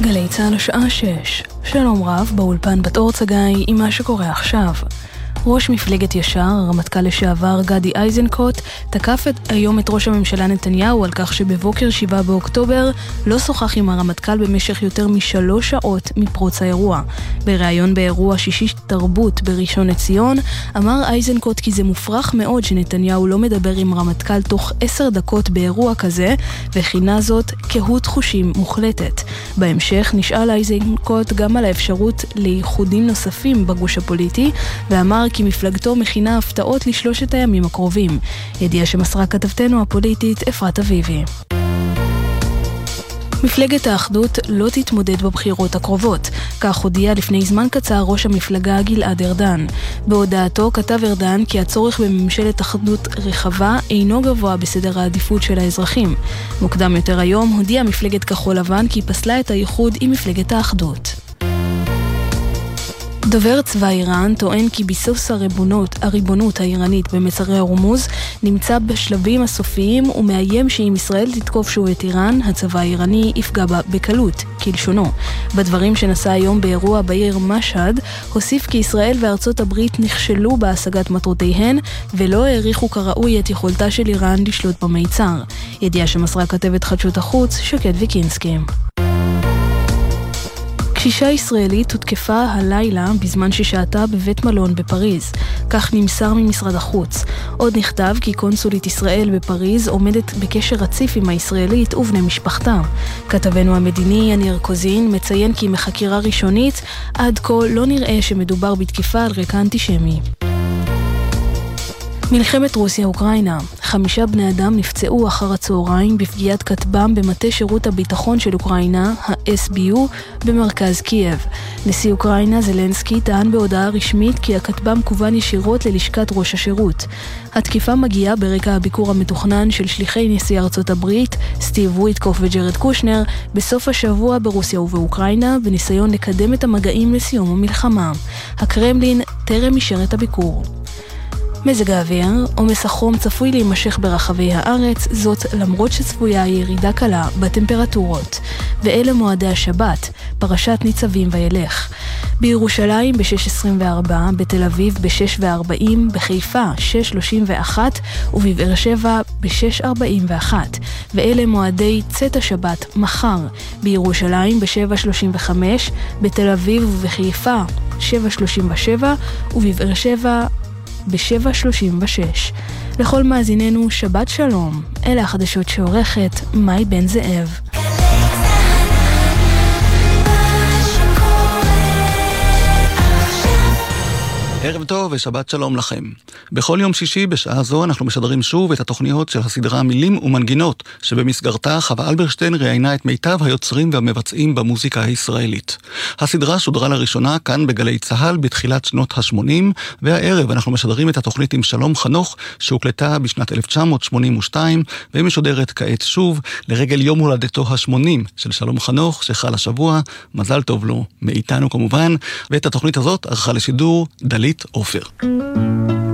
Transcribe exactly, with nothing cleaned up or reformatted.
גלי צהל השעה שש. שלום רב, באולפן בת אור צגאי עם מה שקורה עכשיו. ראש מפלגת ישר, הרמטכ"ל לשעבר גדי איזנקוט, תקף את היום את ראש הממשלה נתניהו על כך שבבוקר שבעה באוקטובר לא שוחח עם הרמטכ"ל במשך יותר משלוש שעות מפרוץ האירוע. בריאיון באירוע שישי תרבות בראשון לציון, אמר איזנקוט כי זה מופרך מאוד שנתניהו לא מדבר עם רמטכ"ל תוך עשר דקות באירוע כזה, וכינה זאת קהות חושים מוחלטת. בהמשך נשאל איזנקוט גם על האפשרות לייחודים נוספים בגוש הפוליטי, ואמר כי מפלגתו מכינה הפתעות לשלושת הימים הקרובים. ידיעה שמסרה כתבתנו הפוליטית אפרת אביבי. מפלגת האחדות לא תתמודד בבחירות הקרובות, כך הודיע לפני זמן קצר ראש המפלגה גלעד ארדן. בהודעתו כתב ארדן כי הצורך בממשלת אחדות רחבה אינו גבוה בסדר העדיפות של האזרחים. מוקדם יותר היום הודיע מפלגת כחול לבן כי פסלה את הייחוד עם מפלגת האחדות. דובר צבא איראן טוען כי ביסוס הריבונות, הריבונות האיראנית במצרי הורמוז נמצא בשלבים הסופיים ומאיים שאם ישראל תתקוף שוב את איראן, הצבא האיראני יפגע בה בקלות, כלשונו. בדברים שנשא היום באירוע בעיר משהד, הוסיף כי ישראל וארצות הברית נכשלו בהשגת מטרותיהן ולא העריכו כראוי את יכולתה של איראן לשלוט במיצר. ידיעה שמסרה כתבת חדשות החוץ שקד ויקינסקי. קשישה ישראלית הותקפה הלילה בזמן ששהתה בבית מלון בפריז. כך נמסר ממשרד החוץ. עוד נכתב כי קונסולית ישראל בפריז עומדת בקשר רציף עם הישראלית ובני משפחתה. כתבנו המדיני יניר קוזין מציין כי מחקירה ראשונית עד כה לא נראה שמדובר בתקיפה על רקע אנטישמי. מלחמת רוסיה-אוקראינה. חמישה בני אדם נפצעו אחר הצהריים בפגיעת כטב"ם במטה שירות הביטחון של אוקראינה, ה-אס בי יו, במרכז קייב. נשיא אוקראינה זלנסקי טען בהודעה רשמית כי הכטב"ם כוון ישירות ללשכת ראש השירות. התקיפה מגיעה ברקע הביקור המתוכנן של שליחי נשיא ארצות הברית, סטיב וויטקוף וג'רד קושנר, בסוף השבוע ברוסיה ובאוקראינה, בניסיון לקדם את המגעים לסיום המלחמה. הקרמלין טרם אישר את הביקור. מזג האוויר, עומס החום צפוי להימשך ברחבי הארץ, זאת למרות שצפויה ירידה קלה בטמפרטורות. ואלה מועדי השבת, פרשת ניצבים וילך. בירושלים ב-שש עשרים וארבע, בתל אביב ב-שש וארבעים, בחיפה שש שלושים ואחת ובבאר שבע ב-שש ארבעים ואחת. ואלה מועדי צאת השבת מחר, בירושלים ב-שבע שלושים וחמש, בתל אביב ובחיפה שבע שלושים ושבע ובבאר שבע ב-שבע שלושים ושש. לכל מאזיננו שבת שלום. אלה החדשות שעורכת מאי בן זאב. ערב טוב ושבת שלום לכם. בכל יום שישי בשעה זו אנחנו משדרים שוב את התוכניות של הסדרה מילים ומנגינות, שבמסגרתה חווה אלברשטיין ראיינה את מיטב היוצרים והמבצעים במוזיקה הישראלית. הסדרה שודרה לראשונה כאן בגלי צהל בתחילת שנות ה-שמונים, והערב אנחנו משדרים את התוכנית עם שלום חנוך, שהוקלטה בשנת אלף תשע מאות שמונים ושתיים, והיא משודרת כעת שוב לרגל יום הולדתו ה-שמונים של שלום חנוך, שחל השבוע. מזל טוב לו, מאיתנו כמובן. ואת התוכנית הזאת ערכה לשידור דלית עופר.